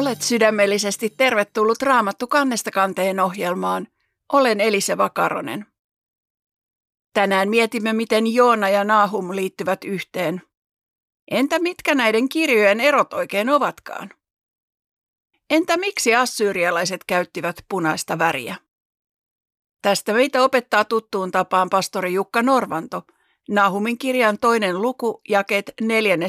Olet sydämellisesti tervetullut Raamattu kannesta kanteen ohjelmaan. Olen Elise Vakaronen. Tänään mietimme, miten Joona ja Nahum liittyvät yhteen. Entä mitkä näiden kirjojen erot oikein ovatkaan? Entä miksi assyrialaiset käyttivät punaista väriä? Tästä meitä opettaa tuttuun tapaan pastori Jukka Norvanto, Nahumin kirjan 2. luku, jakeet 4-24,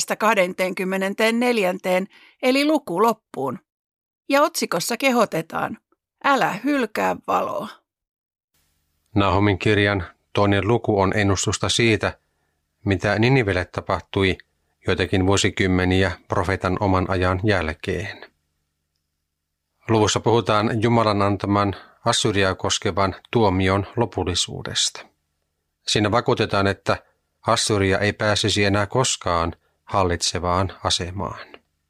eli luku loppuun. Ja otsikossa kehotetaan, älä hylkää valoa. Nahumin kirjan 2. luku on ennustusta siitä, mitä Ninivelle tapahtui joitakin vuosikymmeniä profeetan oman ajan jälkeen. Luvussa puhutaan Jumalan antaman Assyriaa koskevan tuomion lopullisuudesta. Siinä vakuutetaan, että Assyria ei pääsisi enää koskaan hallitsevaan asemaan.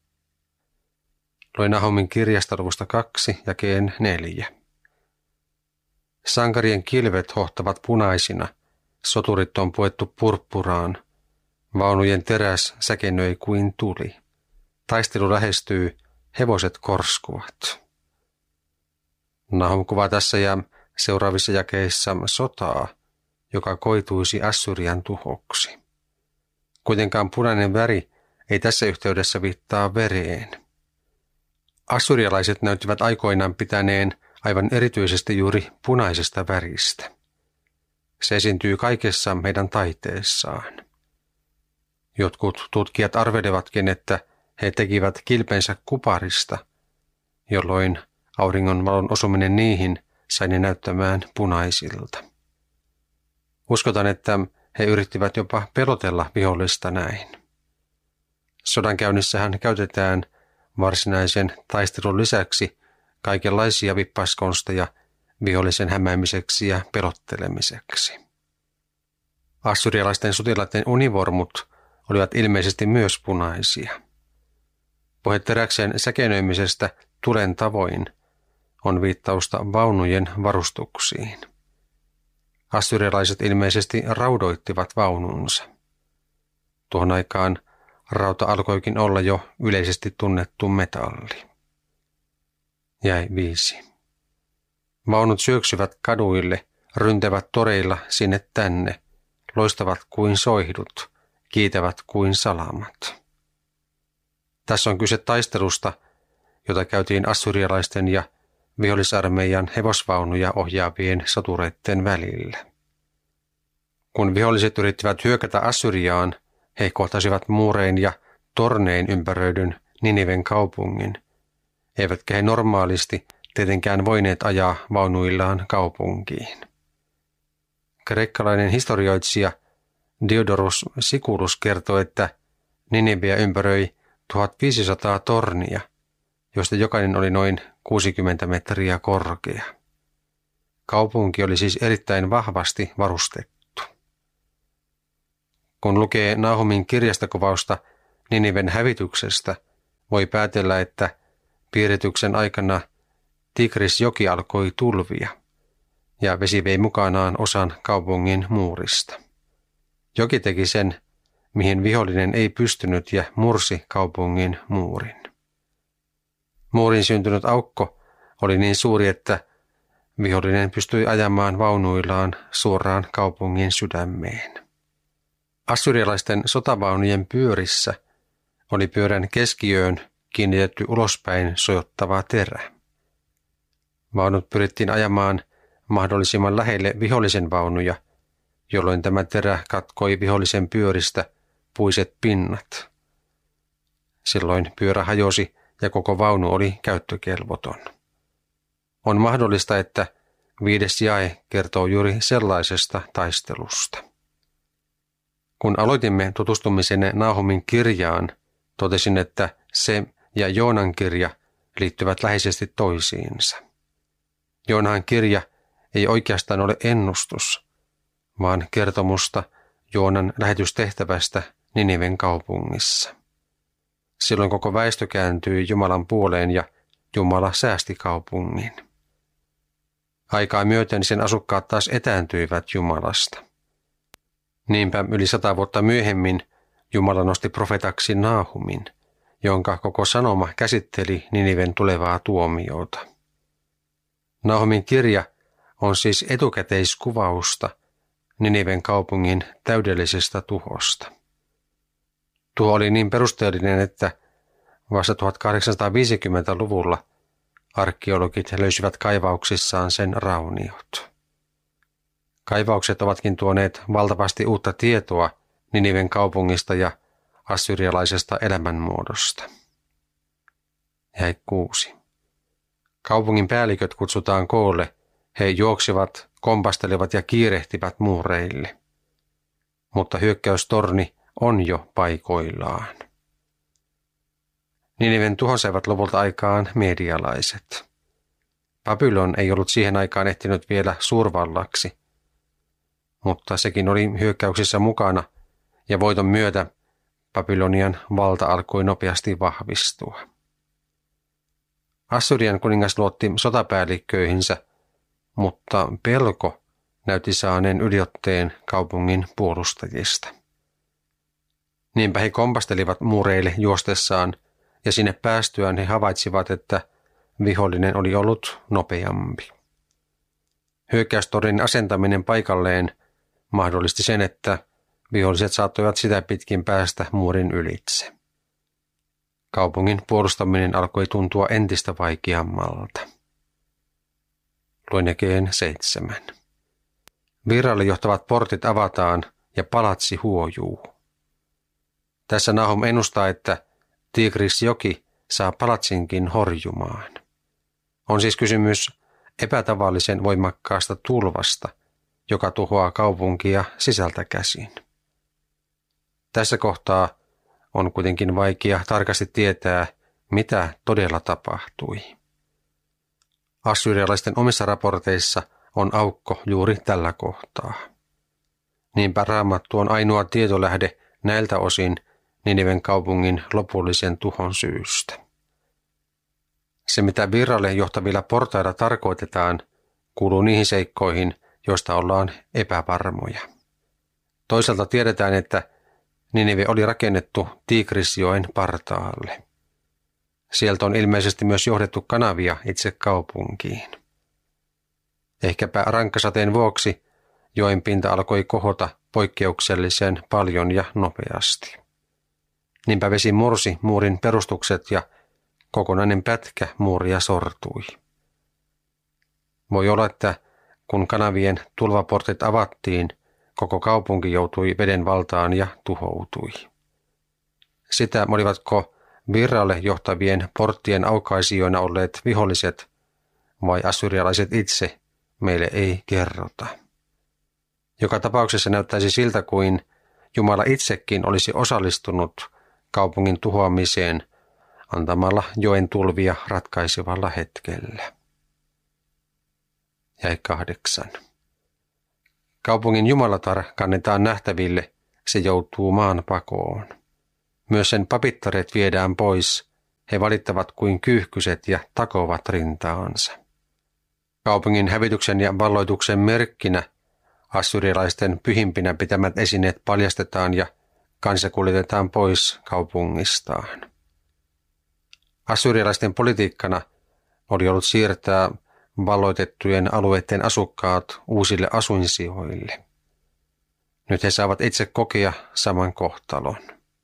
Luen Nahumin kirjasta luvusta 2, jakeen 4. Sankarien kilvet hohtavat punaisina, soturit on puettu purppuraan, vaunujen teräs säkenöi kuin tuli. Taistelu lähestyy, hevoset korskuvat. Nahum kuvaa tässä ja seuraavissa jakeissa sotaa, joka koituisi Assyrian tuhoksi. Kuitenkaan punainen väri ei tässä yhteydessä viittaa vereen. Assyrialaiset näyttivät aikoinaan pitäneen aivan erityisesti juuri punaisesta väristä. Se esiintyy kaikessa meidän taiteessaan. Jotkut tutkijat arvelevatkin, että he tekivät kilpensä kuparista, jolloin auringonvalon osuminen niihin sai ne näyttämään punaisilta. Uskotaan, että he yrittivät jopa pelotella vihollista näin. Sodankäynnissähän käytetään varsinaisen taistelun lisäksi kaikenlaisia vippaskonsteja vihollisen hämäämiseksi ja pelottelemiseksi. Assyrialaisten sotilaiden univormut olivat ilmeisesti myös punaisia. Puhe teräksen säkenöimisestä tulen tavoin on viittausta vaunujen varustuksiin. Assyrialaiset ilmeisesti raudoittivat vaununsa. Tuohon aikaan rauta alkoikin olla jo yleisesti tunnettu metalli. Jäi 5. Vaunut syöksyvät kaduille, ryntevät toreilla sinne tänne, loistavat kuin soihdut, kiitävät kuin salamat. Tässä on kyse taistelusta, jota käytiin assyrialaisten ja vihollisarmeijan hevosvaunuja ohjaavien sotureiden välillä. Kun viholliset yrittivät hyökätä Assyriaan, he kohtasivat muurein ja tornein ympäröidyn Niniven kaupungin, eivätkä he normaalisti tietenkään voineet ajaa vaunuillaan kaupunkiin. Kreikkalainen historioitsija Diodorus Siculus kertoo, että Niniveä ympäröi 1500 tornia, joista jokainen oli noin 60 metriä korkea. Kaupunki oli siis erittäin vahvasti varustettu. Kun lukee Nahumin kirjasta kuvausta Niniven hävityksestä, voi päätellä, että piirityksen aikana Tigrisjoki alkoi tulvia ja vesi vei mukanaan osan kaupungin muurista. Joki teki sen, mihin vihollinen ei pystynyt ja mursi kaupungin muurin. Muurin syntynyt aukko oli niin suuri, että vihollinen pystyi ajamaan vaunuillaan suoraan kaupungin sydämeen. Assyrialaisten sotavaunujen pyörissä oli pyörän keskiöön kiinnitetty ulospäin sojottava terä. Vaunut pyrittiin ajamaan mahdollisimman lähelle vihollisen vaunuja, jolloin tämä terä katkoi vihollisen pyöristä puiset pinnat. Silloin pyörä hajosi ja koko vaunu oli käyttökelvoton. On mahdollista, että 5. jae kertoo juuri sellaisesta taistelusta. Kun aloitimme tutustumisen Nahumin kirjaan, totesin, että se ja Joonan kirja liittyvät läheisesti toisiinsa. Joonan kirja ei oikeastaan ole ennustus, vaan kertomusta Joonan lähetystehtävästä Niniven kaupungissa. Silloin koko väestö kääntyi Jumalan puoleen ja Jumala säästi kaupungin. Aikaa myöten sen asukkaat taas etääntyivät Jumalasta. Niinpä yli 100 vuotta myöhemmin Jumala nosti profetaksi Nahumin, jonka koko sanoma käsitteli Niniven tulevaa tuomiota. Nahumin kirja on siis etukäteiskuvausta Niniven kaupungin täydellisestä tuhosta. Tuho oli niin perusteellinen, että vasta 1850-luvulla arkeologit löysivät kaivauksissaan sen rauniot. Kaivaukset ovatkin tuoneet valtavasti uutta tietoa Niniven kaupungista ja assyrialaisesta elämänmuodosta. Jäi 6. Kaupungin päälliköt kutsutaan koolle. He juoksivat, kompastelivat ja kiirehtivät muureille. Mutta hyökkäystorni on jo paikoillaan. Niniven tuhon saivat lopulta aikaan medialaiset. Babylon ei ollut siihen aikaan ehtinyt vielä suurvallaksi, mutta sekin oli hyökkäyksissä mukana ja voiton myötä Babylonian valta alkoi nopeasti vahvistua. Assyrian kuningas luotti sotapäällikköihinsä, mutta pelko näytti saaneen yliotteen kaupungin puolustajista. Niinpä he kompastelivat muureille juostessaan, ja sinne päästyään he havaitsivat, että vihollinen oli ollut nopeampi. Hyökkäystorin asentaminen paikalleen mahdollisti sen, että viholliset saattoivat sitä pitkin päästä muurin ylitse. Kaupungin puolustaminen alkoi tuntua entistä vaikeammalta. Luen jakeen 7. Virralle johtavat portit avataan ja palatsi huojuu. Tässä Nahum ennustaa, että Tigrisjoki saa palatsinkin horjumaan. On siis kysymys epätavallisen voimakkaasta tulvasta, joka tuhoaa kaupunkia sisältä käsin. Tässä kohtaa on kuitenkin vaikea tarkasti tietää, mitä todella tapahtui. Assyrialaisten omissa raporteissa on aukko juuri tällä kohtaa. Niinpä Raamattu on ainoa tietolähde näiltä osin Niniven kaupungin lopullisen tuhon syystä. Se, mitä virralle johtavilla portailla tarkoitetaan, kuuluu niihin seikkoihin, joista ollaan epävarmoja. Toisaalta tiedetään, että Ninive oli rakennettu Tigrisjoen partaalle. Sieltä on ilmeisesti myös johdettu kanavia itse kaupunkiin. Ehkäpä rankkasateen vuoksi joen pinta alkoi kohota poikkeuksellisen paljon ja nopeasti. Niinpä vesi mursi muurin perustukset ja kokonainen pätkä muuria sortui. Voi olla, että kun kanavien tulvaportit avattiin, koko kaupunki joutui veden valtaan ja tuhoutui. Sitä olivatko virralle johtavien porttien aukaisijoina olleet viholliset vai assyrialaiset itse, meille ei kerrota. Joka tapauksessa näyttäisi siltä, kuin Jumala itsekin olisi osallistunut kaupungin tuhoamiseen antamalla joen tulvia ratkaisevalla hetkellä. Jäi 8. Kaupungin jumalatar kannetaan nähtäville, se joutuu maan pakoon. Myös sen papittaret viedään pois, he valittavat kuin kyyhkyset ja takovat rintaansa. Kaupungin hävityksen ja valloituksen merkkinä assyrialaisten pyhimpinä pitämät esineet paljastetaan ja kansa kuljetetaan pois kaupungistaan. Assyrialaisten politiikkana oli ollut siirtää valloitettujen alueiden asukkaat uusille asuinsijoille. Nyt he saavat itse kokea saman kohtalon.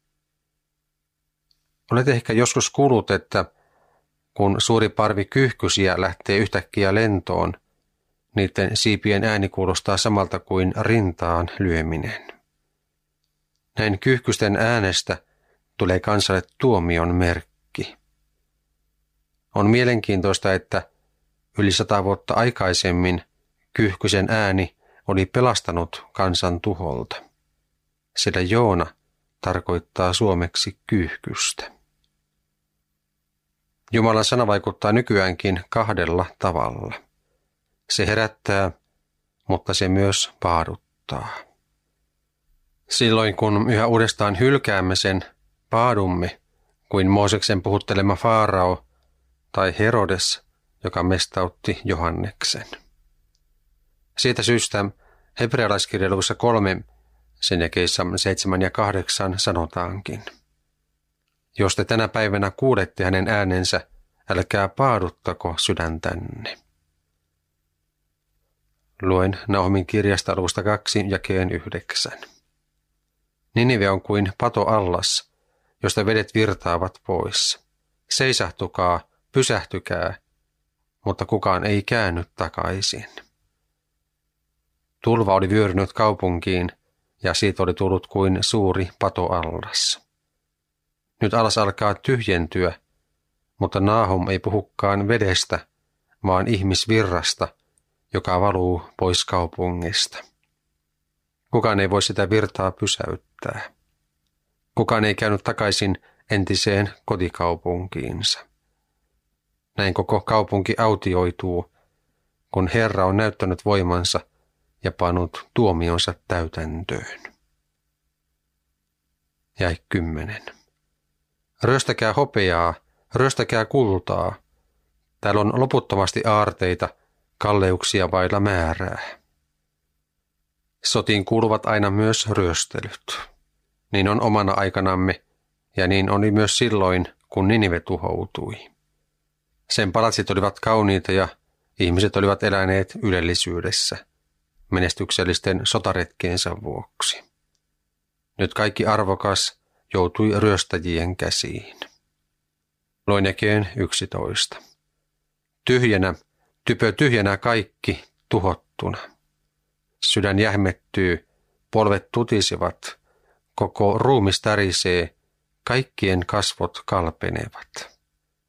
Olet ehkä joskus kuullut, että kun suuri parvi kyyhkysiä lähtee yhtäkkiä lentoon, niiden siipien ääni kuulostaa samalta kuin rintaan lyöminen. Näin kyyhkysten äänestä tulee kansalle tuomion merkki. On mielenkiintoista, että yli 100 vuotta aikaisemmin kyyhkysen ääni oli pelastanut kansan tuholta, sillä Joona tarkoittaa suomeksi kyyhkystä. Jumalan sana vaikuttaa nykyäänkin 2 tavalla. Se herättää, mutta se myös paaduttaa. Silloin kun yhä uudestaan hylkäämme sen, paadumme kuin Mooseksen puhuttelema Faarao tai Herodes, joka mestautti Johanneksen. Siitä syystä hebrealaiskirjan luvussa 3, sen jakeissa 7 ja 8 sanotaankin. Jos te tänä päivänä kuulette hänen äänensä, älkää paaduttako sydäntänne. Luen Nahumin kirjasta luvusta 2 jakeen 9. Ninive on kuin patoallas, josta vedet virtaavat pois. Seisahtukaa, pysähtykää, mutta kukaan ei käänny takaisin. Tulva oli vyörynyt kaupunkiin, ja siitä oli tullut kuin suuri patoallas. Nyt allas alkaa tyhjentyä, mutta Nahum ei puhukaan vedestä, vaan ihmisvirrasta, joka valuu pois kaupungista. Kukaan ei voi sitä virtaa pysäyttää. Kukaan ei käynyt takaisin entiseen kotikaupunkiinsa. Näin koko kaupunki autioituu, kun Herra on näyttänyt voimansa ja pannut tuomionsa täytäntöön. Jae 10. Ryöstäkää hopeaa, ryöstäkää kultaa. Täällä on loputtomasti aarteita, kalleuksia vailla määrää. Sotiin kuuluvat aina myös ryöstelyt. Niin on omana aikanamme, ja niin oli myös silloin, kun Ninive tuhoutui. Sen palatsit olivat kauniita ja ihmiset olivat eläneet ylellisyydessä, menestyksellisten sotaretkiensä vuoksi. Nyt kaikki arvokas joutui ryöstäjien käsiin. Loin jakeen 11. Tyhjänä, typö tyhjänä kaikki tuhottuna. Sydän jähmettyy, polvet tutisivat, koko ruumis tärisee, kaikkien kasvot kalpenevat.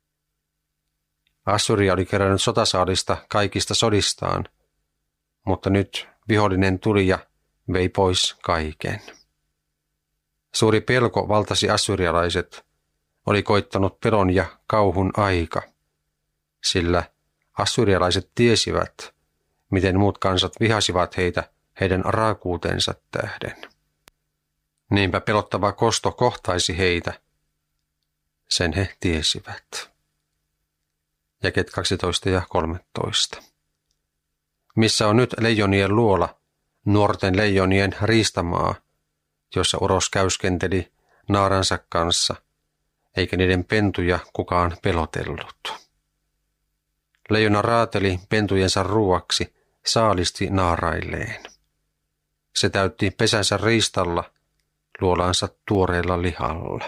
Assyria oli kerännyt sotasaalista kaikista sodistaan, mutta nyt vihollinen tuli ja vei pois kaiken. Suuri pelko valtasi assyrialaiset, oli koittanut pelon ja kauhun aika, sillä assyrialaiset tiesivät, miten muut kansat vihasivat heitä heidän raakuutensa tähden. Niinpä pelottava kosto kohtaisi heitä, sen he tiesivät. Jakeet 12 ja 13. Missä on nyt leijonien luola, nuorten leijonien riistamaa, jossa uros käyskenteli naaransa kanssa, eikä niiden pentuja kukaan pelotellut. Leijona raateli pentujensa ruuaksi, saalisti naarailleen. Se täytti pesänsä riistalla, luolansa tuoreella lihalla.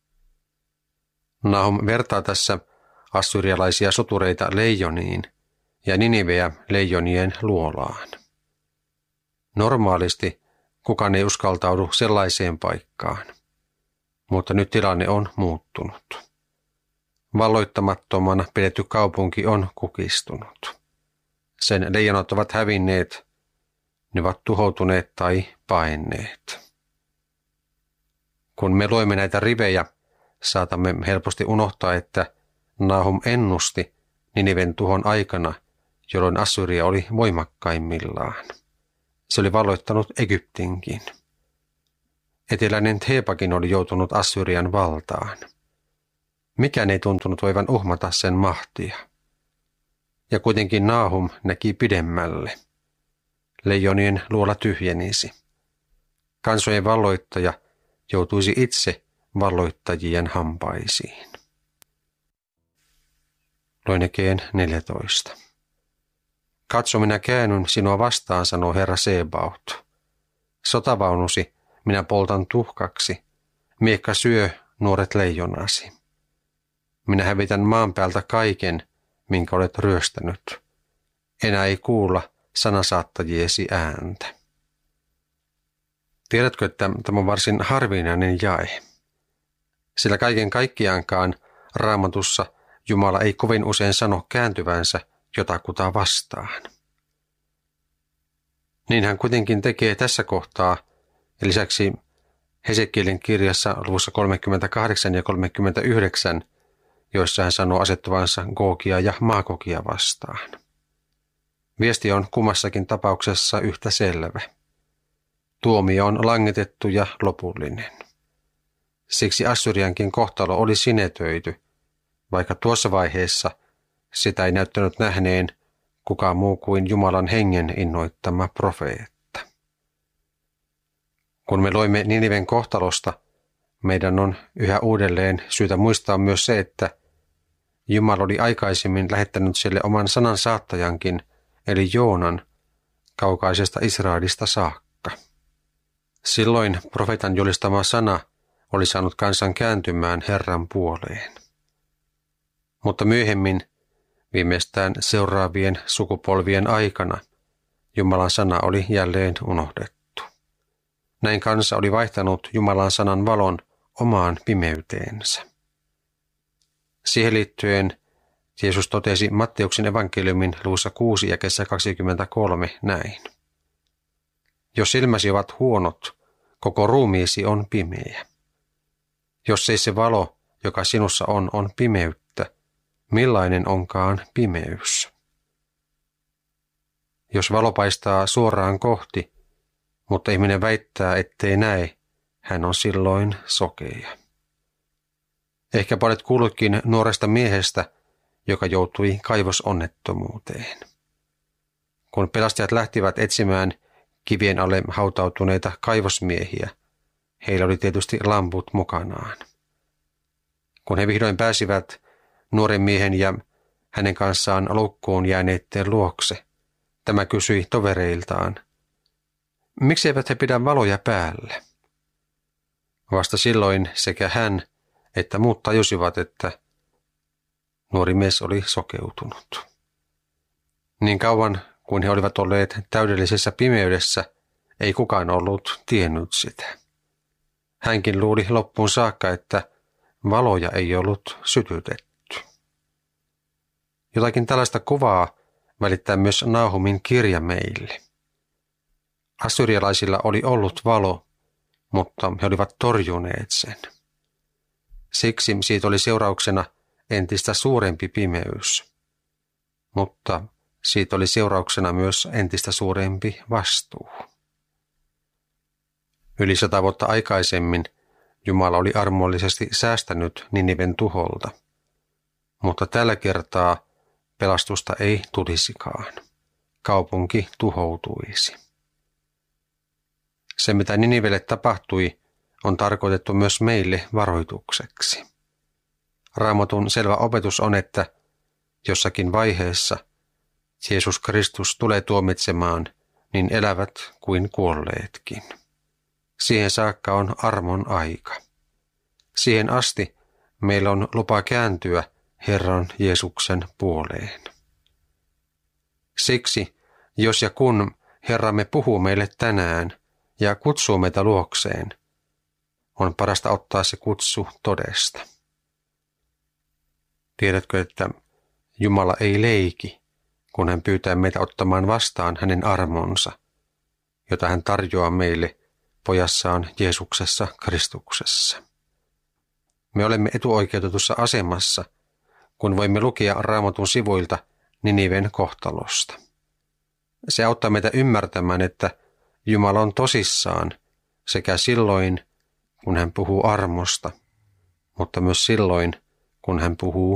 Nahum vertaa tässä assyrialaisia sotureita leijoniin ja Niniveä leijonien luolaan. Normaalisti kukaan ei uskaltaudu sellaiseen paikkaan, mutta nyt tilanne on muuttunut. Valloittamattomana pidetty kaupunki on kukistunut. Sen leijonat ovat hävinneet, ne ovat tuhoutuneet tai paenneet. Kun me loimme näitä rivejä, saatamme helposti unohtaa, että Nahum ennusti Niniven tuhon aikana, jolloin Assyria oli voimakkaimmillaan. Se oli valloittanut Egyptinkin. Eteläinen Thebakin oli joutunut Assyrian valtaan. Mikään ei tuntunut voivan uhmata sen mahtia. Ja kuitenkin Nahum näki pidemmälle. Leijonien luola tyhjenisi. Kansojen valloittaja joutuisi itse valloittajien hampaisiin. Loin jakeen 14. Katso, minä käännyn sinua vastaan, sanoo Herra Sebaot. Sotavaunusi minä poltan tuhkaksi, miekka syö nuoret leijonasi. Minä hävitän maan päältä kaiken, minkä olet ryöstänyt. Enää ei kuulla sanasaattajiesi ääntä. Tiedätkö, että tämä on varsin harvinainen jae? Sillä kaiken kaikkiaankaan Raamatussa Jumala ei kovin usein sano kääntyvänsä jotakuta vastaan. Niin hän kuitenkin tekee tässä kohtaa, ja lisäksi Hesekielin kirjassa luvussa 38 ja 39, joissa hän sanoo asettuvansa Googia ja Maagogia vastaan. Viesti on kummassakin tapauksessa yhtä selvä. Tuomio on langetettu ja lopullinen. Siksi Assyriankin kohtalo oli sinetöity, vaikka tuossa vaiheessa sitä ei näyttänyt nähneen kukaan muu kuin Jumalan hengen innoittama profeetta. Kun me loimme Niniven kohtalosta, meidän on yhä uudelleen syytä muistaa myös se, että Jumala oli aikaisemmin lähettänyt sille oman sanan saattajankin, eli Joonan, kaukaisesta Israelista saakka. Silloin profeetan julistama sana oli saanut kansan kääntymään Herran puoleen. Mutta myöhemmin, viimeistään seuraavien sukupolvien aikana, Jumalan sana oli jälleen unohdettu. Näin kansa oli vaihtanut Jumalan sanan valon omaan pimeyteensä. Siihen liittyen Jeesus totesi Matteuksen evankeliumin luvussa 6 jakeessa 23 näin. Jos silmäsi ovat huonot, koko ruumiisi on pimeä. Jos ei se valo, joka sinussa on pimeyttä, millainen onkaan pimeys? Jos valo paistaa suoraan kohti, mutta ihminen väittää, ettei näe, hän on silloin sokea. Ehkä olet kuullutkin nuoresta miehestä, joka joutui kaivosonnettomuuteen. Kun pelastajat lähtivät etsimään kivien alle hautautuneita kaivosmiehiä, heillä oli tietysti lamput mukanaan. Kun he vihdoin pääsivät nuoren miehen ja hänen kanssaan loukkuun jääneiden luokse, tämä kysyi tovereiltaan, miksi eivät he pidä valoja päällä? Vasta silloin sekä hän että muut tajusivat, että nuori mies oli sokeutunut. Niin kauan kuin he olivat olleet täydellisessä pimeydessä, ei kukaan ollut tiennyt sitä. Hänkin luuli loppuun saakka, että valoja ei ollut sytytetty. Jotakin tällaista kuvaa välittää myös Naahumin kirja meille. Assyrialaisilla oli ollut valo, mutta he olivat torjuneet sen. Siksi siitä oli seurauksena entistä suurempi pimeys, mutta siitä oli seurauksena myös entistä suurempi vastuu. Yli 100 vuotta aikaisemmin Jumala oli armollisesti säästänyt Niniven tuholta, mutta tällä kertaa pelastusta ei tulisikaan. Kaupunki tuhoutuisi. Se, mitä Ninivelle tapahtui, on tarkoitettu myös meille varoitukseksi. Raamatun selvä opetus on, että jossakin vaiheessa Jeesus Kristus tulee tuomitsemaan niin elävät kuin kuolleetkin. Siihen saakka on armon aika. Siihen asti meillä on lupa kääntyä Herran Jeesuksen puoleen. Siksi, jos ja kun Herramme puhuu meille tänään ja kutsuu meitä luokseen, on parasta ottaa se kutsu todesta. Tiedätkö, että Jumala ei leiki, kun hän pyytää meitä ottamaan vastaan hänen armonsa, jota hän tarjoaa meille pojassaan Jeesuksessa Kristuksessa. Me olemme etuoikeutetussa asemassa, kun voimme lukea Raamatun sivuilta Niniven kohtalosta. Se auttaa meitä ymmärtämään, että Jumala on tosissaan sekä silloin, kun hän puhuu armosta, mutta myös silloin, kun hän puhuu